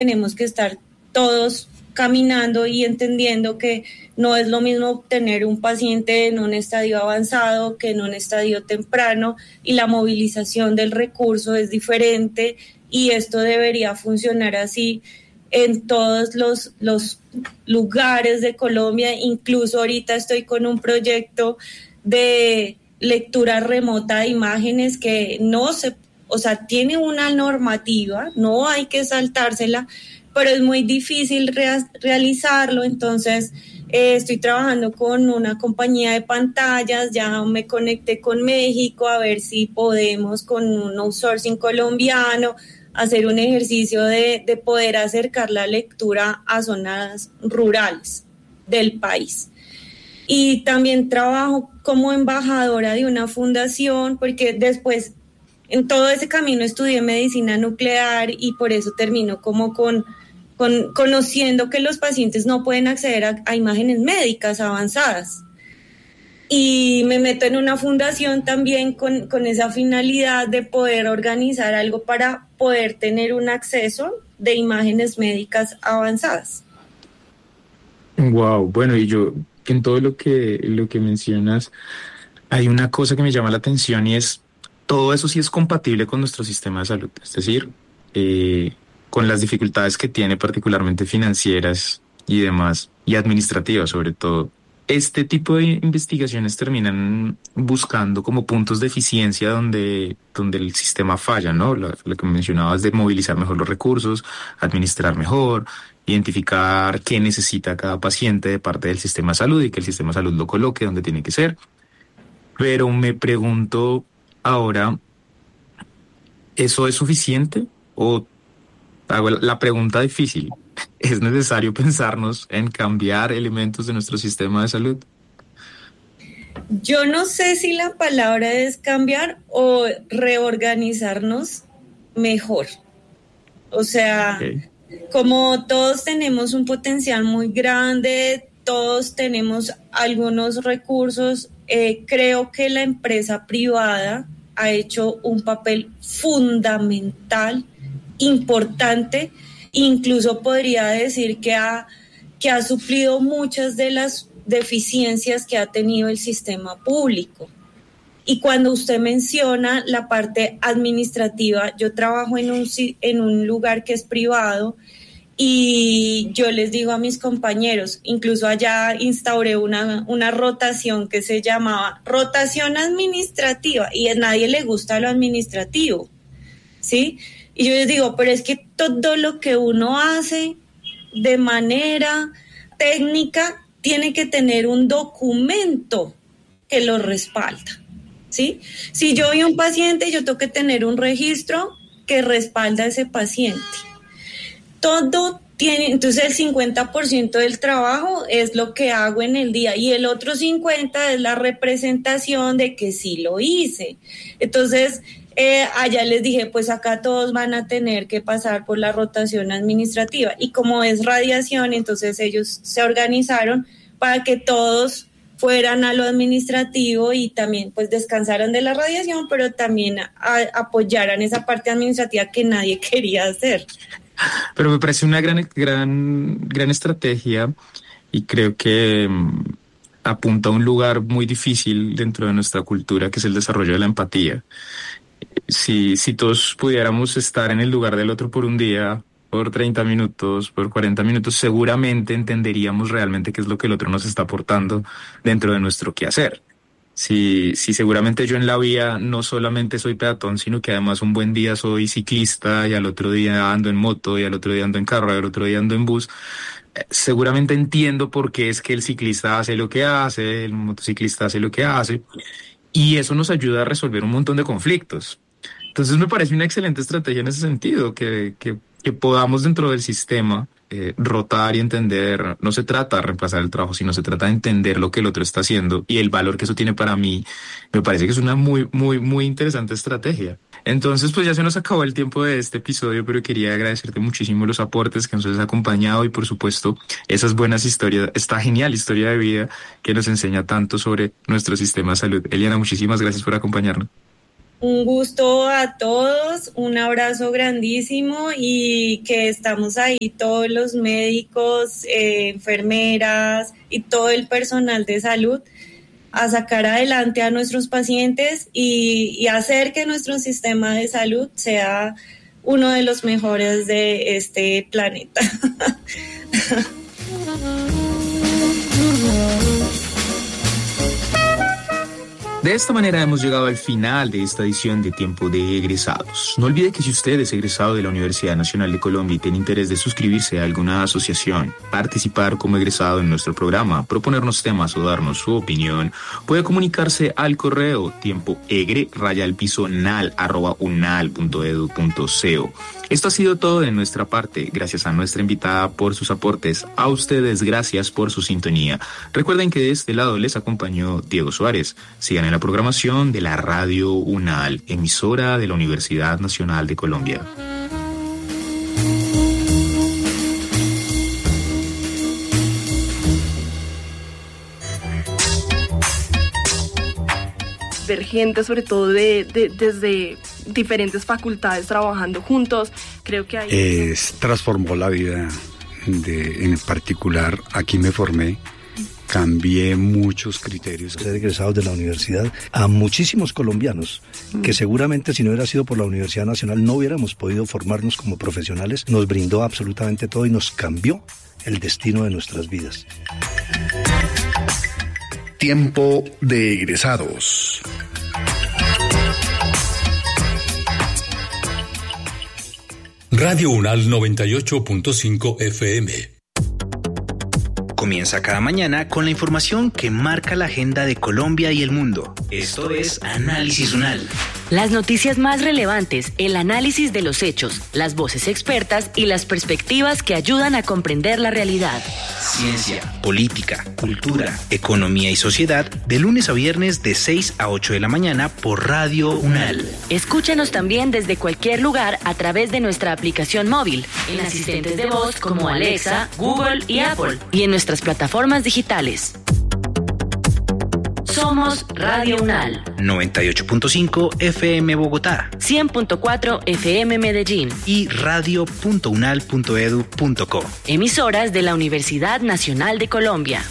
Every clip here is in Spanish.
tenemos que estar todos caminando y entendiendo que no es lo mismo tener un paciente en un estadio avanzado que en un estadio temprano, y la movilización del recurso es diferente, y esto debería funcionar así en todos los lugares de Colombia. Incluso ahorita estoy con un proyecto de lectura remota de imágenes que tiene una normativa, no hay que saltársela, pero es muy difícil realizarlo. Entonces estoy trabajando con una compañía de pantallas, ya me conecté con México a ver si podemos con un outsourcing colombiano hacer un ejercicio de poder acercar la lectura a zonas rurales del país. Y también trabajo como embajadora de una fundación, porque después en todo ese camino estudié medicina nuclear y por eso termino como conociendo que los pacientes no pueden acceder a imágenes médicas avanzadas. Y me meto en una fundación también con esa finalidad de poder organizar algo para poder tener un acceso de imágenes médicas avanzadas. Wow, bueno, y yo en todo lo que mencionas, hay una cosa que me llama la atención y es, todo eso sí es compatible con nuestro sistema de salud, es decir, con las dificultades que tiene, particularmente financieras y demás, y administrativas sobre todo. Este tipo de investigaciones terminan buscando como puntos de eficiencia donde el sistema falla, ¿no? Lo que mencionabas de movilizar mejor los recursos, administrar mejor, identificar qué necesita cada paciente de parte del sistema de salud y que el sistema de salud lo coloque donde tiene que ser. Pero me pregunto ahora, ¿eso es suficiente? O hago la pregunta difícil. ¿Es necesario pensarnos en cambiar elementos de nuestro sistema de salud? Yo no sé si la palabra es cambiar o reorganizarnos mejor. O sea, okay, como todos tenemos un potencial muy grande, todos tenemos algunos recursos, creo que la empresa privada ha hecho un papel fundamental, importante. Incluso podría decir que ha suplido muchas de las deficiencias que ha tenido el sistema público. Y cuando usted menciona la parte administrativa, yo trabajo en un lugar que es privado y yo les digo a mis compañeros, incluso allá instauré una rotación que se llamaba rotación administrativa, y a nadie le gusta lo administrativo, ¿sí? Y yo les digo, pero es que todo lo que uno hace de manera técnica tiene que tener un documento que lo respalda, ¿sí? Si yo voy a un paciente, yo tengo que tener un registro que respalda a ese paciente. Todo tiene, entonces el 50% del trabajo es lo que hago en el día y el otro 50% es la representación de que sí lo hice. Entonces, allá les dije, pues acá todos van a tener que pasar por la rotación administrativa, y como es radiación, entonces ellos se organizaron para que todos fueran a lo administrativo y también pues descansaran de la radiación, pero también apoyaran esa parte administrativa que nadie quería hacer. Pero me parece una gran estrategia, y creo que apunta a un lugar muy difícil dentro de nuestra cultura, que es el desarrollo de la empatía. Si todos pudiéramos estar en el lugar del otro por un día, por 30 minutos, por 40 minutos, seguramente entenderíamos realmente qué es lo que el otro nos está aportando dentro de nuestro quehacer. Si seguramente yo en la vía no solamente soy peatón, sino que además un buen día soy ciclista, y al otro día ando en moto, y al otro día ando en carro, y al otro día ando en bus, seguramente entiendo por qué es que el ciclista hace lo que hace, el motociclista hace lo que hace, y eso nos ayuda a resolver un montón de conflictos. Entonces me parece una excelente estrategia en ese sentido, que podamos dentro del sistema rotar y entender. No se trata de reemplazar el trabajo, sino se trata de entender lo que el otro está haciendo y el valor que eso tiene para mí. Me parece que es una muy, muy, muy interesante estrategia. Entonces, pues ya se nos acabó el tiempo de este episodio, pero quería agradecerte muchísimo los aportes que nos has acompañado y, por supuesto, esas buenas historias, esta genial historia de vida que nos enseña tanto sobre nuestro sistema de salud. Eliana, muchísimas gracias por acompañarnos. Un gusto a todos, un abrazo grandísimo y que estamos ahí todos los médicos, enfermeras y todo el personal de salud a sacar adelante a nuestros pacientes y hacer que nuestro sistema de salud sea uno de los mejores de este planeta. De esta manera hemos llegado al final de esta edición de Tiempo de Egresados. No olvide que si usted es egresado de la Universidad Nacional de Colombia y tiene interés de suscribirse a alguna asociación, participar como egresado en nuestro programa, proponernos temas o darnos su opinión, puede comunicarse al correo tiempoegre@unal.edu.co. Esto ha sido todo de nuestra parte. Gracias a nuestra invitada por sus aportes. A ustedes, gracias por su sintonía. Recuerden que de este lado les acompañó Diego Suárez. Sigan en la programación de la Radio UNAL, emisora de la Universidad Nacional de Colombia. Ver gente, sobre todo desde diferentes facultades trabajando juntos, creo que ahí transformó la vida en particular. Aquí me formé, cambié muchos criterios. Ser egresados de la universidad a muchísimos colombianos que seguramente si no hubiera sido por la Universidad Nacional no hubiéramos podido formarnos como profesionales. Nos brindó absolutamente todo y nos cambió el destino de nuestras vidas. Tiempo de egresados. Radio UNAL 98.5 FM. Comienza cada mañana con la información que marca la agenda de Colombia y el mundo. Esto es Análisis UNAL. Las noticias más relevantes, el análisis de los hechos, las voces expertas y las perspectivas que ayudan a comprender la realidad. Ciencia, política, cultura, economía y sociedad, de lunes a viernes de 6 a 8 de la mañana por Radio UNAL. Escúchanos también desde cualquier lugar a través de nuestra aplicación móvil, en asistentes de voz como Alexa, Google y Apple, y en nuestras plataformas digitales. Somos Radio UNAL. 98.5 FM Bogotá. 100.4 FM Medellín. Y radio.unal.edu.co. Emisoras de la Universidad Nacional de Colombia.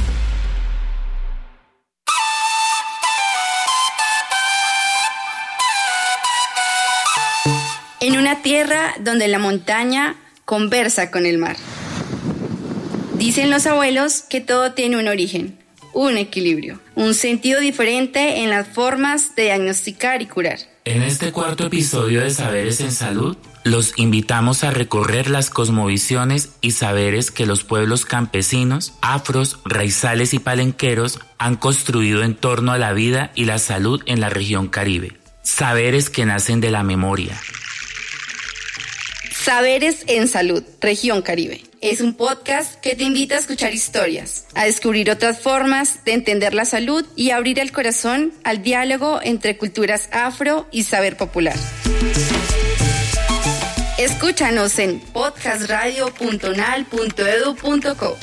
En una tierra donde la montaña conversa con el mar. Dicen los abuelos que todo tiene un origen, un equilibrio, un sentido diferente en las formas de diagnosticar y curar. En este cuarto episodio de Saberes en Salud, los invitamos a recorrer las cosmovisiones y saberes que los pueblos campesinos, afros, raizales y palenqueros han construido en torno a la vida y la salud en la región Caribe. Saberes que nacen de la memoria. Saberes en Salud, Región Caribe. Es un podcast que te invita a escuchar historias, a descubrir otras formas de entender la salud y a abrir el corazón al diálogo entre culturas afro y saber popular. Escúchanos en podcastradio.unal.edu.co.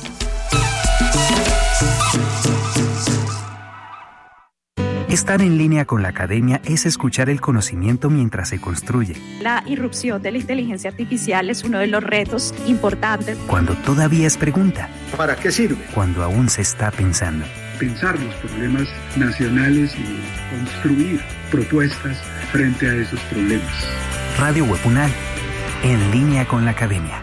Estar en línea con la academia es escuchar el conocimiento mientras se construye. La irrupción de la inteligencia artificial es uno de los retos importantes. Cuando todavía es pregunta. ¿Para qué sirve? Cuando aún se está pensando. Pensar los problemas nacionales y construir propuestas frente a esos problemas. Radio Web UNAL, en línea con la academia.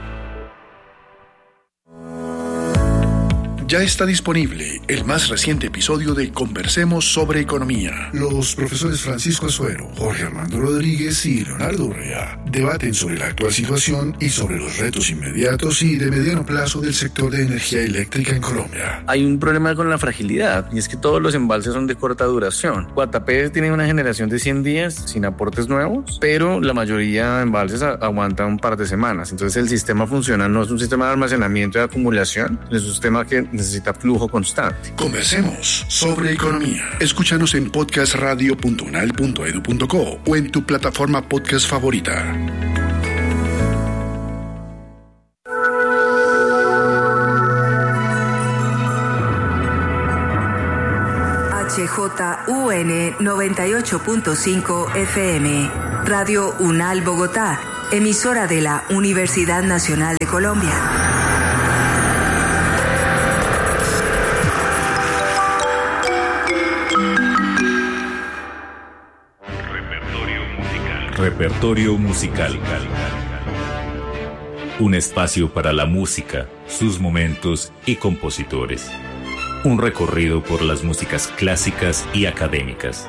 Ya está disponible el más reciente episodio de Conversemos sobre Economía. Los profesores Francisco Azuero, Jorge Armando Rodríguez y Leonardo Urrea debaten sobre la actual situación y sobre los retos inmediatos y de mediano plazo del sector de energía eléctrica en Colombia. Hay un problema con la fragilidad y es que todos los embalses son de corta duración. Guatapé tiene una generación de 100 días sin aportes nuevos, pero la mayoría de embalses aguantan un par de semanas. Entonces el sistema funciona, no es un sistema de almacenamiento y de acumulación, es un sistema que necesita flujo constante. Conversemos sobre economía. Escúchanos en podcastradio.unal.edu.co o en tu plataforma podcast favorita. HJ KJUN 98.5 FM, Radio UNAL Bogotá, emisora de la Universidad Nacional de Colombia. Repertorio musical. Un espacio para la música, sus momentos y compositores. Un recorrido por las músicas clásicas y académicas.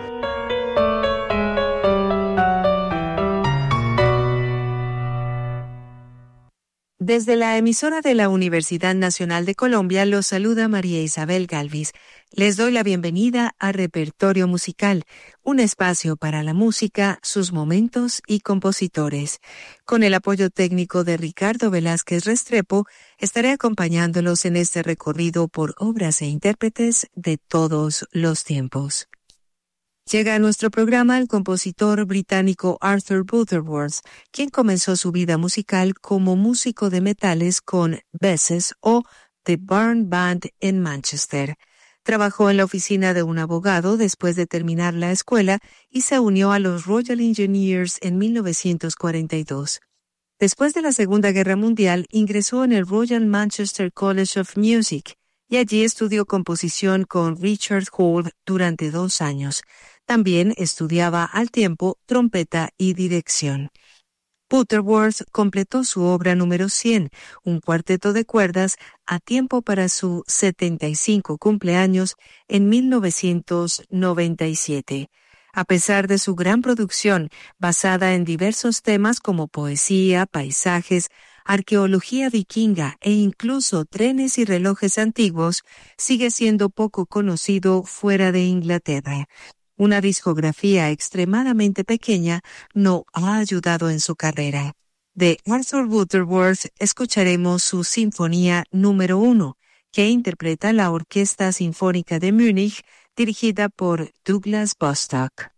Desde la emisora de la Universidad Nacional de Colombia los saluda María Isabel Galvis. Les doy la bienvenida a Repertorio Musical, un espacio para la música, sus momentos y compositores. Con el apoyo técnico de Ricardo Velázquez Restrepo, estaré acompañándolos en este recorrido por obras e intérpretes de todos los tiempos. Llega a nuestro programa el compositor británico Arthur Butterworth, quien comenzó su vida musical como músico de metales con Besses o The Barn Band en Manchester. Trabajó en la oficina de un abogado después de terminar la escuela y se unió a los Royal Engineers en 1942. Después de la Segunda Guerra Mundial, ingresó en el Royal Manchester College of Music y allí estudió composición con Richard Hall durante 2 años. También estudiaba al tiempo trompeta y dirección. Butterworth completó su obra número 100, un cuarteto de cuerdas, a tiempo para su 75 cumpleaños en 1997. A pesar de su gran producción, basada en diversos temas como poesía, paisajes, arqueología vikinga e incluso trenes y relojes antiguos, sigue siendo poco conocido fuera de Inglaterra. Una discografía extremadamente pequeña no ha ayudado en su carrera. De Arthur Butterworth escucharemos su Sinfonía número 1, que interpreta la Orquesta Sinfónica de Múnich, dirigida por Douglas Bostock.